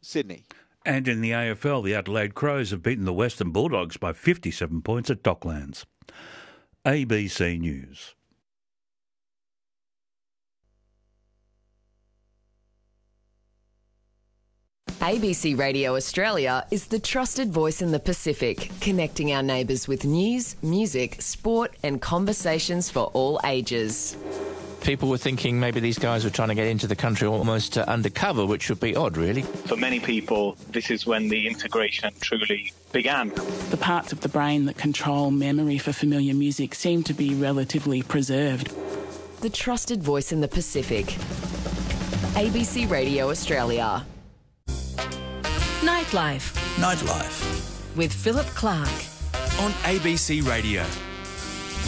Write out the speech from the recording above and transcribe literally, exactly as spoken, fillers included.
Sydney. And in the A F L, the Adelaide Crows have beaten the Western Bulldogs by fifty-seven points at Docklands. A B C News. A B C Radio Australia is the trusted voice in the Pacific, connecting our neighbours with news, music, sport and conversations for all ages. People were thinking maybe these guys were trying to get into the country almost uh, undercover, which would be odd, really. For many people, this is when the integration truly began. The parts of the brain that control memory for familiar music seem to be relatively preserved. The trusted voice in the Pacific. A B C Radio Australia. Nightlife. Nightlife. With Philip Clark. On A B C Radio.